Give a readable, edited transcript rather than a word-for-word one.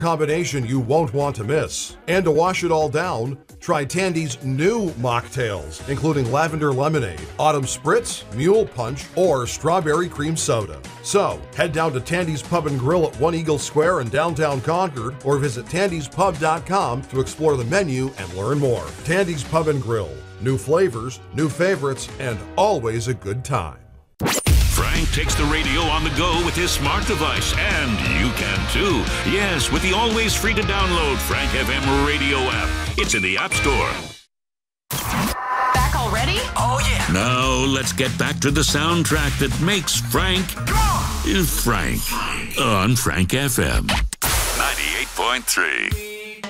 combination you won't want to miss. And to wash it all down, try Tandy's new mocktails, including lavender lemonade, autumn spritz, mule punch, or strawberry cream soda. So, head down to Tandy's Pub and Grill at One Eagle Square in downtown Concord, or visit tandyspub.com to explore the menu and learn more. Tandy's Pub and Grill. New flavors, new favorites, and always a good time. Frank takes the radio on the go with his smart device, and you can too. Yes, with the always free to download Frank FM radio app. It's in the App Store. Back already? Oh, yeah. Now, let's get back to the soundtrack that makes Frank Frank on Frank FM 98.3.